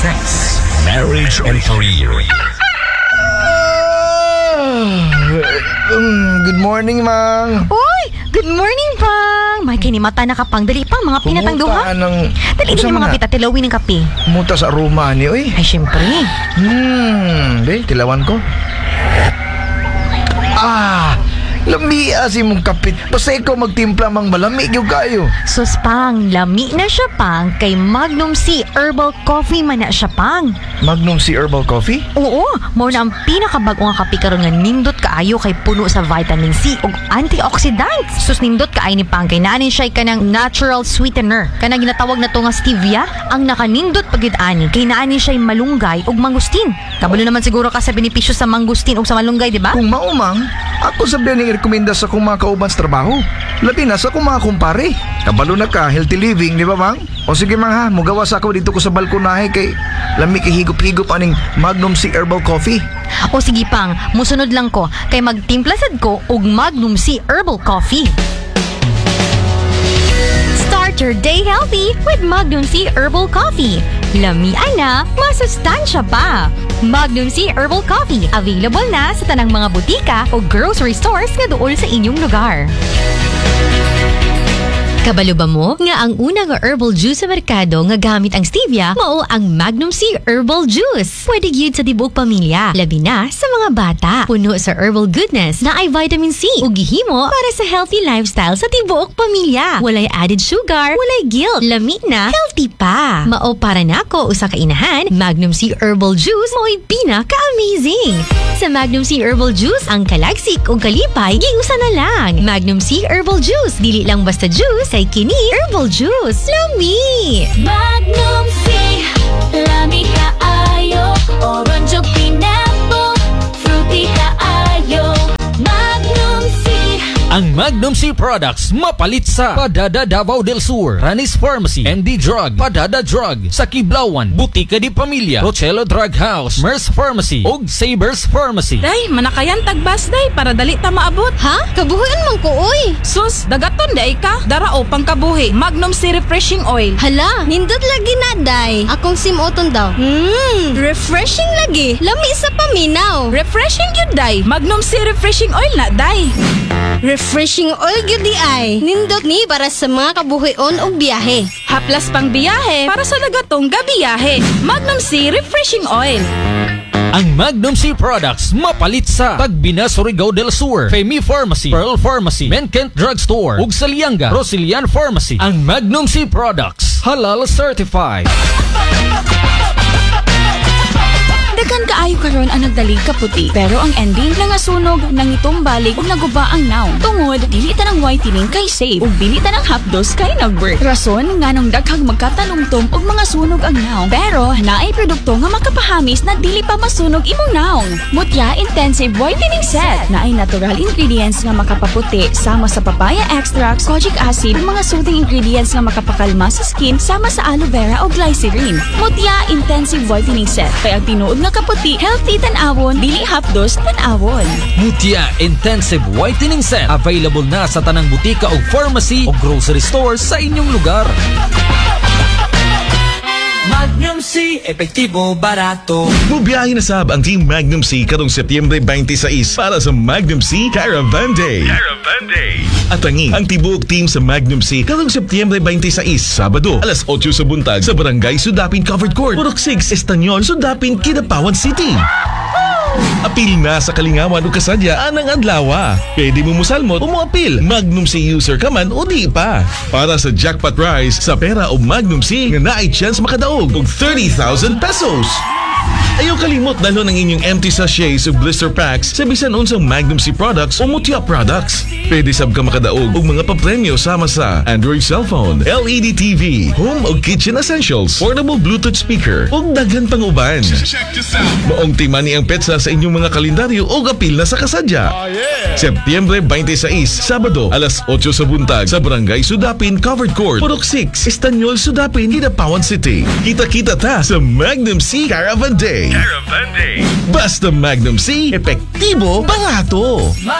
sex, marriage, and career. Good morning, Mang. Oy! Good morning, Pang! May kinimata na kapang. Dali pang, mga pinatang duha. Dali din yung mga pitatilawin ng kape. Muta sa aroma ni, oy. Ay, syempre. Tilawan ko. Lami si mong kapit. Pasay ko magtimpla mang malamig yung kayo. Sus, Pang, lami na siya, Pang. Kay Magnum C Herbal Coffee man na siya, Pang. Magnum C Herbal Coffee? Oo, mo na ang pinakabag-o nga kape karon nga nindot kaayo kay puno sa vitamin C ug antioxidants. Sus, nindot kaay ni Pang kay nanin siya kanang natural sweetener. Kanang ginatawag na to nga stevia, ang nakanindot pagid ani kay naani siya malunggay ug mangustin. Kabalo naman siguro ka sa benepisyo sa mangustin ug sa malunggay, di ba? Kung maumang, ako sabihan ni rekomenda sa kong mga kauban sa trabaho. Labi na sa kong mga kumpare. Kabalo na ka, healthy living, di ba, Mang? O sige, Mang, ha, mugawas ako dito ko sa balkonahe kay lami kay higop-higop aning Magnum C Herbal Coffee. O sige, Pang, musunod lang ko kay magtimpla sad ko og Magnum C Herbal Coffee. Start your day healthy with Magnum C Herbal Coffee. Lamian na, masustansya pa. Magnum C Herbal Coffee, available na sa tanang mga butika o grocery stores nga duol sa inyong lugar. Kabalo ba mo nga ang una nga herbal juice sa merkado nga gamit ang stevia mao ang Magnum C Herbal Juice. Pwede gyud sa tibuok pamilya, labi na sa mga bata. Puno sa herbal goodness na ay vitamin C ug gihimo para sa healthy lifestyle sa tibuok pamilya. Walay added sugar, walay guilt, lami na, healthy pa. Mao para nako usa ka inahan, Magnum C Herbal Juice mo'y pinaka-amazing. Sa Magnum C Herbal Juice, ang kalagsik ug kalipay giusa na lang. Magnum C Herbal Juice, dili lang basta juice, ay kini herbal juice. Lami! Magnum C, lami kaayo, orange o pineapple, fruity kaayo. Magnum C. Ang Magnum C products mapalit sa Padada Davao del Sur, Ranis Pharmacy, ND Drug, Padada Drug, sa Kiblawan, Butika di Pamilya, Rochelo Drug House, Mers Pharmacy, ug Sabers Pharmacy. Day, manakayan tagbas day para dali ta maabot. Ha? Kabuhian man ko, oy. Sus, dagaton day ka. Darao pang kabuhi. Magnum C Refreshing Oil. Hala, nindot lagi na, day. Akong simuton daw. Refreshing lagi. Lami sa paminaw. Refreshing yun day. Magnum C Refreshing Oil na day. Refreshing oil gyud di ay. Nindot ni para sa mga kabuhion og biyahe. Haplas pang biyahe para sa dagatong gabiyahe. Magnum C Refreshing Oil. Ang Magnum C products mapalit sa Tagbina, Surigao del Sur, Femi Pharmacy, Pearl Pharmacy, Menkent Drugstore, ug sa Lianga, Rosilian Pharmacy. Ang Magnum C products halal certified. Dagan kaayo karon ang nagdalig kaputi, pero ang ending lang nga sunog nang itumbalik ug naguba ang naw. Tungod dili ta ng whitening kay safe ug dili ta ng hapdos kay nagwork. Rason nganong daghang magkatanumtom og mga sunog ang naw. Pero naay produkto nga makapahamis na dili pa masunog imong naw. Mutya Intensive Whitening Set naay natural ingredients nga makapaputi sama sa papaya extracts, kojic acid ug mga soothing ingredients nga makapakalma sa skin sama sa aloe vera o glycerin. Mutya Intensive Whitening Set kay ang tinuod nga kaputi, healthy tan-awon, dili hapdos tan-awon. Mutya Intensive Whitening Set available na sa tanang butika o pharmacy o grocery stores sa inyong lugar. Magnum C, epektibo, barato. Bubiyahe na sab ang Team Magnum C karong Setyembre 26 para sa Magnum C Caravan Day. At ang tibuok team sa Magnum C karong Setyembre 26, Sabado, alas 8 sa buntag sa Barangay Sudapin Covered Court, Purok 6, Estanyol, Sudapin, Kidapawan City. Apil na sa kalingawan o kasadya anang adlawa. Pwede mo musalmot o moapil. Magnum C user ka man o di pa. Para sa jackpot prize sa pera o Magnum C nga naay chance makadaog og 30,000 pesos. Ayaw kalimot dahil ng inyong empty sachets o blister packs sa bisan unsang Magnum C products o Mutya products. Pwede sab ka makadaog og mga papremyo sama sa Android cellphone, LED TV, home o kitchen essentials, portable Bluetooth speaker ug daghan pang uban. Maong timani ang petsa sa inyong mga kalendaryo o apil na sa kasadya. Setyembre 26, Sabado, alas 8 sa buntag sa Barangay Sudapin Covered Court, Purok 6, Estanyol, Sudapin, Kidapawan City. Kita-kita ta sa Magnum C Caravan Day. Basta Magnum C, epektibo, barato.